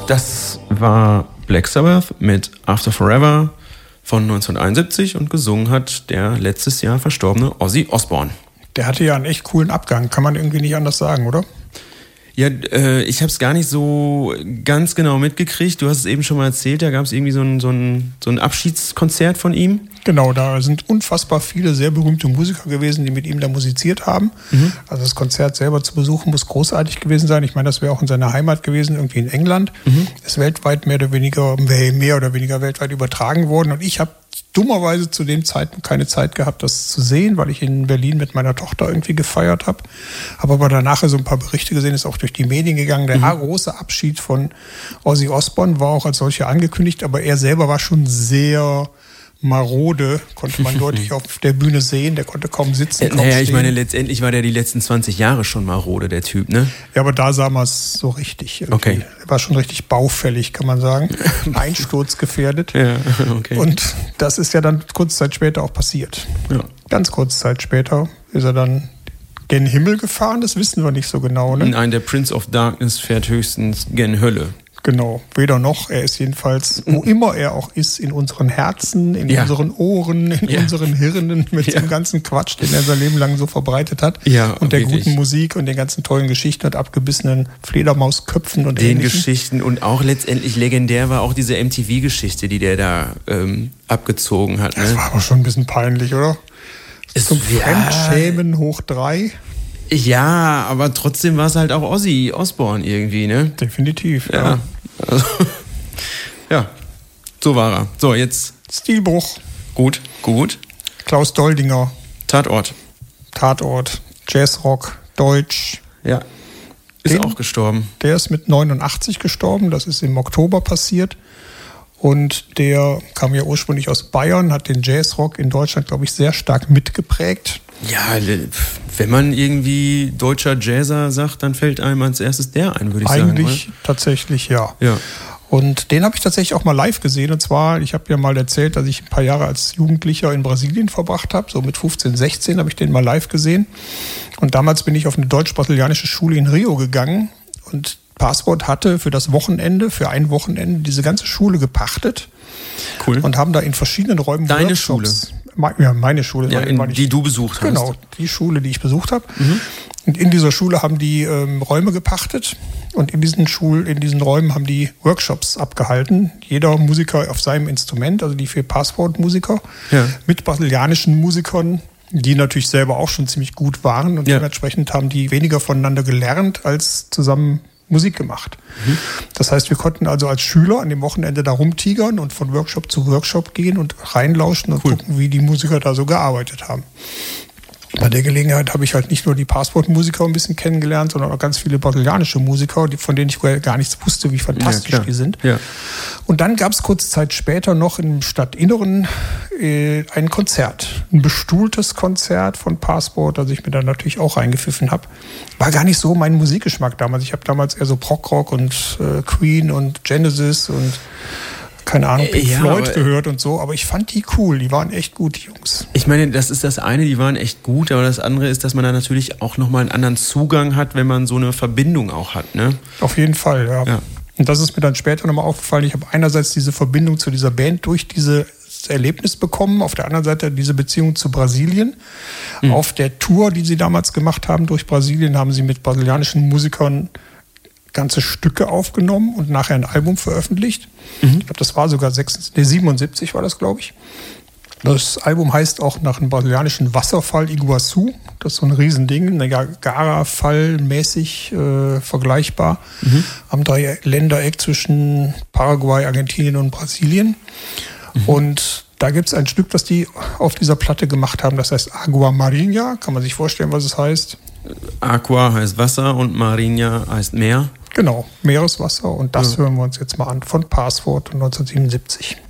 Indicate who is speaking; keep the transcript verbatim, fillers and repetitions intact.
Speaker 1: Das war Black Sabbath mit After Forever von neunzehnhunderteinundsiebzig und gesungen hat der letztes Jahr verstorbene Ozzy Osbourne.
Speaker 2: Der hatte ja einen echt coolen Abgang, kann man irgendwie nicht anders sagen, oder?
Speaker 1: Ja, äh, ich habe es gar nicht so ganz genau mitgekriegt. Du hast es eben schon mal erzählt, da gab es irgendwie so ein, so, ein, so ein Abschiedskonzert von ihm.
Speaker 2: Genau, da sind unfassbar viele sehr berühmte Musiker gewesen, die mit ihm da musiziert haben. Mhm. Also das Konzert selber zu besuchen muss großartig gewesen sein. Ich meine, das wäre auch in seiner Heimat gewesen, irgendwie in England. Mhm. Ist weltweit mehr oder weniger, mehr oder weniger weltweit übertragen worden. Und ich habe dummerweise zu dem Zeitpunkt keine Zeit gehabt, das zu sehen, weil ich in Berlin mit meiner Tochter irgendwie gefeiert habe. Habe aber danach so ein paar Berichte gesehen, ist auch durch die Medien gegangen. Der mhm. große Abschied von Ozzy Osbourne war auch als solcher angekündigt, aber er selber war schon sehr marode, konnte man deutlich auf der Bühne sehen. Der konnte kaum sitzen, kaum
Speaker 1: Naja,
Speaker 2: stehen.
Speaker 1: ich meine, letztendlich war der die letzten zwanzig Jahre schon marode, der Typ, ne?
Speaker 2: Ja, aber da sah man es so richtig. Irgendwie.
Speaker 1: Okay.
Speaker 2: Er war schon richtig baufällig, kann man sagen. Einsturzgefährdet.
Speaker 1: Ja, okay.
Speaker 2: Und das ist ja dann kurze Zeit später auch passiert.
Speaker 1: Ja.
Speaker 2: Ganz kurze Zeit später ist er dann gen Himmel gefahren, das wissen wir nicht so genau, ne?
Speaker 1: Nein, der Prince of Darkness fährt höchstens gen Hölle.
Speaker 2: Genau, weder noch. Er ist jedenfalls, wo immer er auch ist, in unseren Herzen, in ja. unseren Ohren, in ja. unseren Hirnen, mit ja. dem ganzen Quatsch, den er sein Leben lang so verbreitet hat.
Speaker 1: Ja,
Speaker 2: und der
Speaker 1: wirklich.
Speaker 2: Guten Musik und den ganzen tollen Geschichten und abgebissenen Fledermausköpfen und
Speaker 1: den
Speaker 2: ähnlichen.
Speaker 1: Geschichten und auch letztendlich legendär war auch diese M T V-Geschichte, die der da ähm, abgezogen hat. Ne?
Speaker 2: Das war aber schon ein bisschen peinlich, oder?
Speaker 1: Es
Speaker 2: Zum
Speaker 1: ja.
Speaker 2: Fremdschämen hoch drei.
Speaker 1: Ja, aber trotzdem war es halt auch Ozzy Osbourne irgendwie, ne?
Speaker 2: Definitiv,
Speaker 1: ja.
Speaker 2: ja.
Speaker 1: Also, ja, so war er. So, jetzt.
Speaker 2: Stilbruch.
Speaker 1: Gut, gut.
Speaker 2: Klaus Doldinger.
Speaker 1: Tatort.
Speaker 2: Tatort. Jazzrock. Deutsch.
Speaker 1: Ja. Ist
Speaker 2: Den,
Speaker 1: auch gestorben.
Speaker 2: Der ist mit neunundachtzig gestorben. Das ist im Oktober passiert. Und der kam ja ursprünglich aus Bayern, hat den Jazzrock in Deutschland, glaube ich, sehr stark mitgeprägt.
Speaker 1: Ja, wenn man irgendwie deutscher Jazzer sagt, dann fällt einem als erstes der ein, würde ich
Speaker 2: Eigentlich
Speaker 1: sagen.
Speaker 2: Eigentlich tatsächlich, ja.
Speaker 1: ja.
Speaker 2: Und den habe ich tatsächlich auch mal live gesehen. Und zwar, ich habe ja mal erzählt, dass ich ein paar Jahre als Jugendlicher in Brasilien verbracht habe. So mit fünfzehn, sechzehn habe ich den mal live gesehen. Und damals bin ich auf eine deutsch-brasilianische Schule in Rio gegangen. Und Passport hatte für das Wochenende, für ein Wochenende, diese ganze Schule gepachtet.
Speaker 1: Cool.
Speaker 2: Und haben da in verschiedenen Räumen
Speaker 1: Deine
Speaker 2: Workshops.
Speaker 1: Schule?
Speaker 2: Ja, meine Schule.
Speaker 1: Ja, in, die du besucht hast.
Speaker 2: Genau, die Schule, die ich besucht habe.
Speaker 1: Mhm.
Speaker 2: Und in dieser Schule haben die ähm, Räume gepachtet. Und in diesen Schul, in diesen Räumen haben die Workshops abgehalten. Jeder Musiker auf seinem Instrument, also die vier Passport-Musiker, ja. mit brasilianischen Musikern, die natürlich selber auch schon ziemlich gut waren. Und ja. dementsprechend haben die weniger voneinander gelernt, als zusammen Musik gemacht. Mhm. Das heißt, wir konnten also als Schüler an dem Wochenende da rumtigern und von Workshop zu Workshop gehen und reinlauschen und cool. gucken, wie die Musiker da so gearbeitet haben. Bei der Gelegenheit habe ich halt nicht nur die Passport-Musiker ein bisschen kennengelernt, sondern auch ganz viele brasilianische Musiker, von denen ich vorher gar nichts wusste, wie fantastisch ja, die sind.
Speaker 1: Ja.
Speaker 2: Und dann gab es kurze Zeit später noch im Stadtinneren äh, ein Konzert, ein bestuhltes Konzert von Passport, das ich mir dann natürlich auch reingepfiffen habe. War gar nicht so mein Musikgeschmack damals. Ich habe damals eher so Prog-Rock und äh, Queen und Genesis und keine Ahnung, Pink
Speaker 1: ja,
Speaker 2: Floyd gehört und so, aber ich fand die cool, die waren echt gut, die Jungs.
Speaker 1: Ich meine, das ist das eine, die waren echt gut, aber das andere ist, dass man da natürlich auch nochmal einen anderen Zugang hat, wenn man so eine Verbindung auch hat, ne?
Speaker 2: Auf jeden Fall, ja. ja. Und das ist mir dann später nochmal aufgefallen, ich habe einerseits diese Verbindung zu dieser Band durch dieses Erlebnis bekommen, auf der anderen Seite diese Beziehung zu Brasilien. Mhm. Auf der Tour, die sie damals gemacht haben durch Brasilien, haben sie mit brasilianischen Musikern ganze Stücke aufgenommen und nachher ein Album veröffentlicht. Mhm. Ich glaube, das war sogar siebenundsiebzig war das, glaube ich. Das Album heißt auch nach einem brasilianischen Wasserfall Iguaçu. Das ist so ein Riesending, Niagara-Fall-mäßig äh, vergleichbar. Mhm. Am Dreiländereck zwischen Paraguay, Argentinien und Brasilien. Mhm. Und da gibt es ein Stück, das die auf dieser Platte gemacht haben. Das heißt Agua Marinha. Kann man sich vorstellen, was es heißt?
Speaker 1: Aqua heißt Wasser und Marinha heißt Meer.
Speaker 2: Genau, Meereswasser. Und das ja. hören wir uns jetzt mal an von Passport neunzehnhundertsiebenundsiebzig.